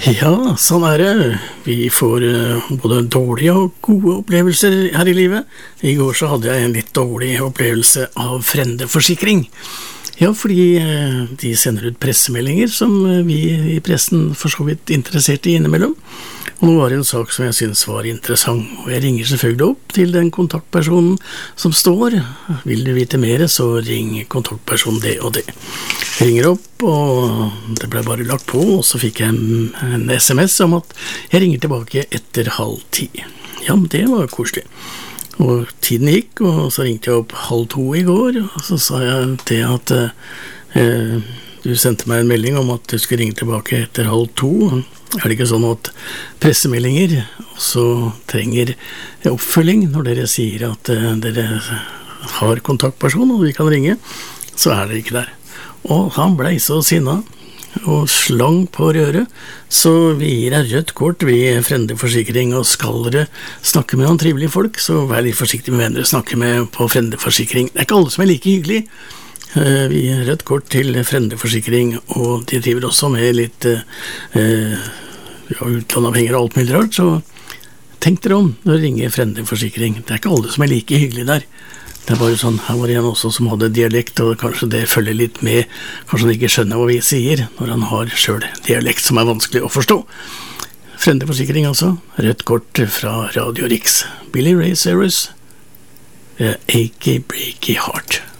Ja, sånn er det. Vi får både dårlige og gode opplevelser her i livet. I går så hadde jeg en litt dårlig opplevelse av Frendeforsikring. Ja, fordi de sender ut pressemeldinger som vi i pressen for så vidt interessert i innimellom. Og nå var det en sak som jeg synes var interessant, og jeg ringer selvfølgelig opp til den kontaktpersonen som står. Vil du vite mer, så ring kontaktpersonen det og det. Jeg ringer opp, og det ble bare lagt på, og så fikk jeg en SMS om at jeg ringer tilbake etter 9:30. Ja, det var koselig. Og tiden gikk, og så ringte jeg opp 1:30 i går, og så sa jeg til at du sendte meg en melding om at du skulle ringe tilbake etter 1:30. Er det ikke sånn at pressemeldinger også trenger oppfølging når dere sier at dere har kontaktperson og vi kan ringe, så er dere ikke der. Og han ble så sinna og slang på røret, så vi gir deg rødt kort ved Frendeforsikring, og skal dere snakke med noen trivelige folk, så vær litt forsiktig med hvem dere snakker med på Frendeforsikring. Det er ikke alle som er like hyggelig. Vi gir rødt kort til Frendeforsikring, og de driver også med litt utlandsavhengig og alt mulig rart, så tenk dere om når dere ringer Frendeforsikring. Det er ikke alle som er like hyggelig der. Det er bare sånn, her var det en også som hadde dialekt, og kanskje det følger litt med, kanskje han ikke skjønner hva vi sier, når han har selv dialekt som er vanskelig å forstå. Frendeforsikring altså, rødt kort fra Radio Riks. Billy Ray Cyrus, Achy Breaky Heart.